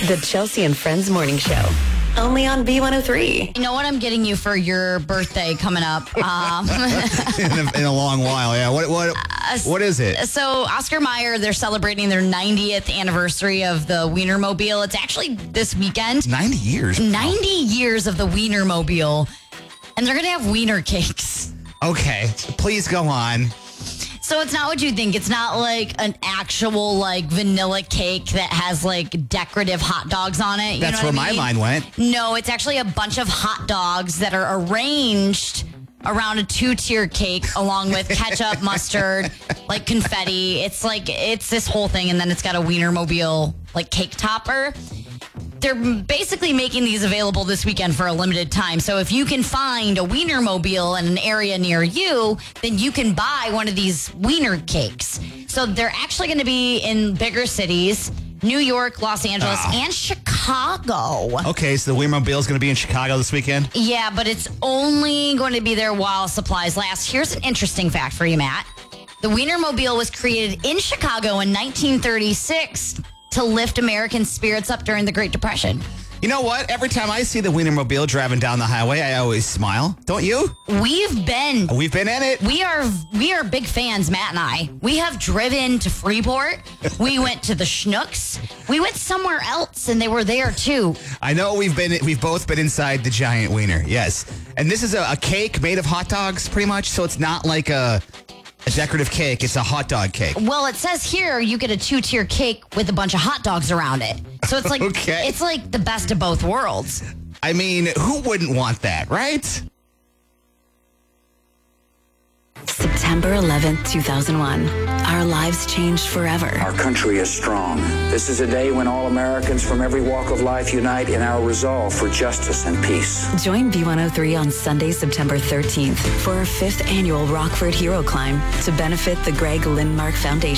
The Chelsea and Friends Morning Show. Only on B103. You know what I'm getting you for your birthday coming up? In a long while, yeah. What is it? So Oscar Mayer, they're celebrating their 90th anniversary of the Wienermobile. It's actually this weekend. 90 years. 90 years of the Wienermobile. And they're going to have wiener cakes. Okay, please go on. So it's not what you think. It's not like an actual like vanilla cake that has like decorative hot dogs on it. That's where my mind went. No, it's actually a bunch of hot dogs that are arranged around a 2-tier cake along with ketchup, mustard, like confetti. It's this whole thing, and then it's got a Wienermobile like cake topper. They're basically making these available this weekend for a limited time. So if you can find a Wienermobile in an area near you, then you can buy one of these wiener cakes. So they're actually going to be in bigger cities, New York, Los Angeles, and Chicago. Okay, so the Wienermobile is going to be in Chicago this weekend? Yeah, but it's only going to be there while supplies last. Here's an interesting fact for you, Matt. The Wienermobile was created in Chicago in 1936 to lift American spirits up during the Great Depression. You know what? Every time I see the Wienermobile driving down the highway, I always smile. Don't you? We've been in it. We are big fans, Matt and I. We have driven to Freeport. We went to the Schnucks. We went somewhere else, and they were there too. I know we've both been inside the giant wiener. Yes, and this is a cake made of hot dogs, pretty much. So it's not like a decorative cake. It's a hot dog cake. Well, it says here you get a 2-tier cake with a bunch of hot dogs around it. So it's like Okay. It's like the best of both worlds. I mean, who wouldn't want that, right? September 11th, 2001. Our lives changed forever. Our country is strong. This is a day when all Americans from every walk of life unite in our resolve for justice and peace. Join B103 on Sunday, September 13th for our 5th annual Rockford Hero Climb to benefit the Greg Lindmark Foundation.